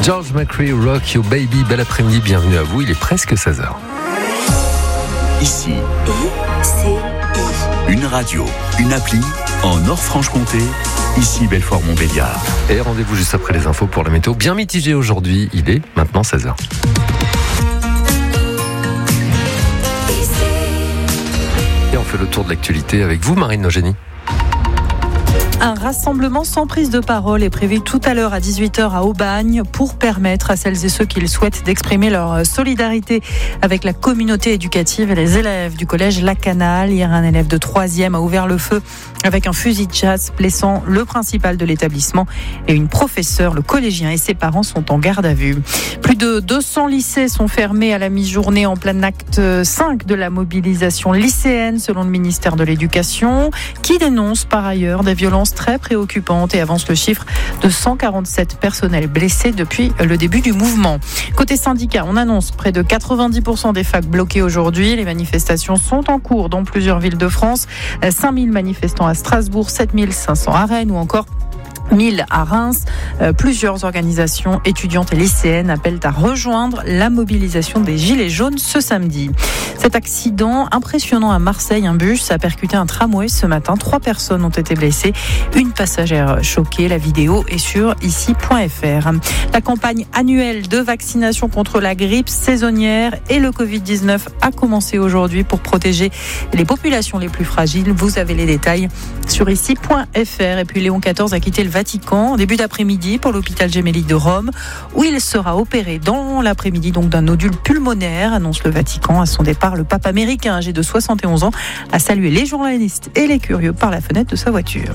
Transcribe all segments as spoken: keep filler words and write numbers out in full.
George McCrae, Rock You Baby, bel après-midi, bienvenue à vous, il est presque seize heures. Ici, I, C, I. une radio, une appli, en Nord-Franche-Comté, ici Belfort-Montbéliard. Et rendez-vous juste après les infos pour la météo, bien mitigée aujourd'hui, il est maintenant seize heures. Et on fait le tour de l'actualité avec vous, Marine Nogénie. Un rassemblement sans prise de parole est prévu tout à l'heure à dix-huit heures à Aubagne pour permettre à celles et ceux qui le souhaitent d'exprimer leur solidarité avec la communauté éducative et les élèves du collège La Canale. Hier, un élève de troisième a ouvert le feu avec un fusil de chasse, blessant le principal de l'établissement et une professeure. Le collégien et ses parents sont en garde à vue. Plus de deux cents lycées sont fermés à la mi-journée en plein acte cinq de la mobilisation lycéenne selon le ministère de l'Éducation, qui dénonce par ailleurs des violences très préoccupante et avance le chiffre de cent quarante-sept personnels blessés depuis le début du mouvement. Côté syndicat, on annonce près de quatre-vingt-dix pour cent des facs bloqués aujourd'hui. Les manifestations sont en cours dans plusieurs villes de France. cinq mille manifestants à Strasbourg, sept mille cinq cents à Rennes ou encore mille à Reims. Euh, plusieurs organisations étudiantes et lycéennes appellent à rejoindre la mobilisation des Gilets jaunes ce samedi. Cet accident impressionnant à Marseille, un bus a percuté un tramway ce matin. Trois personnes ont été blessées, une passagère choquée. La vidéo est sur ici point f r. La campagne annuelle de vaccination contre la grippe saisonnière et le covid dix-neuf a commencé aujourd'hui pour protéger les populations les plus fragiles. Vous avez les détails sur ici point f r. Et puis Léon quatorze a quitté le Vatican en début d'après-midi pour l'hôpital Gemelli de Rome, où il sera opéré dans l'après-midi donc d'un nodule pulmonaire, annonce le Vatican. À son départ, le pape américain âgé de soixante et onze ans a salué les journalistes et les curieux par la fenêtre de sa voiture.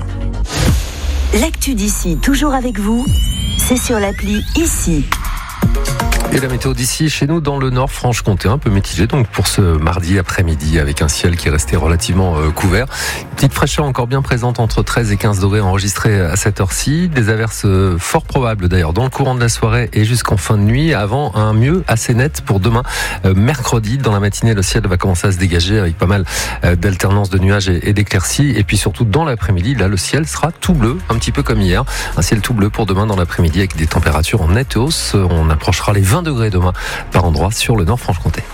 L'actu d'ici, toujours avec vous, c'est sur l'appli Ici. Et la météo d'ici, chez nous, dans le Nord Franche-Comté, un peu mitigé donc pour ce mardi après-midi, avec un ciel qui est resté relativement euh, couvert. Une petite fraîcheur encore bien présente, entre treize et quinze degrés enregistrés à cette heure-ci. Des averses euh, fort probables d'ailleurs dans le courant de la soirée et jusqu'en fin de nuit, avant un mieux assez net pour demain, euh, mercredi. Dans la matinée, le ciel va commencer à se dégager avec pas mal euh, d'alternance de nuages et, et d'éclaircies. Et puis surtout dans l'après-midi, là, le ciel sera tout bleu, un petit peu comme hier. Un ciel tout bleu pour demain dans l'après-midi avec des températures en nette hausse. On approchera les vingt degrés demain par endroit sur le Nord Franche-Comté.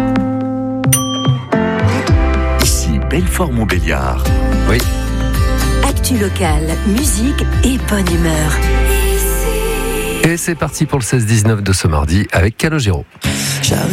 Ici Belfort-Montbéliard. Oui. Actu locale, musique et bonne humeur. Et c'est parti pour le seize dix-neuf de ce mardi avec Calogero.